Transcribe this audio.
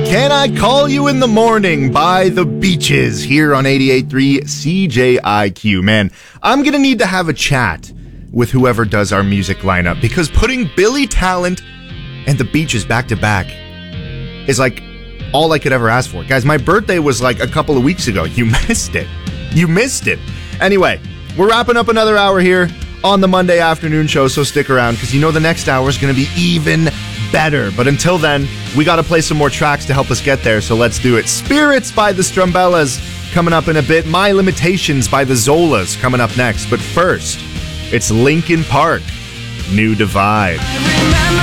Can I Call You in the Morning by The Beaches here on 88.3 CJIQ. Man, I'm going to need to have a chat with whoever does our music lineup, because putting Billy Talent and The Beaches back to back is like all I could ever ask for. Guys, my birthday was like a couple of weeks ago. You missed it. You missed it. Anyway, we're wrapping up another hour here on the Monday afternoon show, so stick around because you know the next hour is going to be even better. But until then, we got to play some more tracks to help us get there, so let's do it. Spirits by the Strumbellas coming up in a bit. My Limitations by the Zolas coming up next. But first, it's Linkin Park, New Divide.